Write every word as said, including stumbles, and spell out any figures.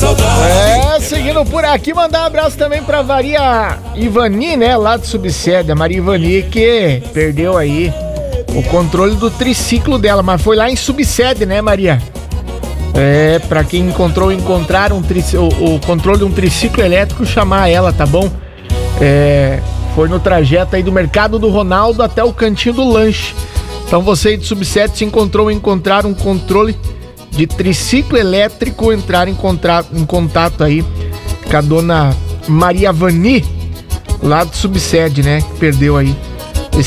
É, seguindo por aqui, mandar um abraço também pra Maria Ivani, né, lá do Subsede, a Maria Ivani que perdeu aí o controle do triciclo dela, mas foi lá em Subsede, né, Maria? É, pra quem encontrou, encontrar um tric... o, o controle de um triciclo elétrico, chamar ela, tá bom? É, foi no trajeto aí do Mercado do Ronaldo até o Cantinho do Lanche. Então você aí de Subsede se encontrou, encontrar um controle de triciclo elétrico, entrar em, contra... em contato aí com a dona Maria Vani, lá do Subsede, né, que perdeu aí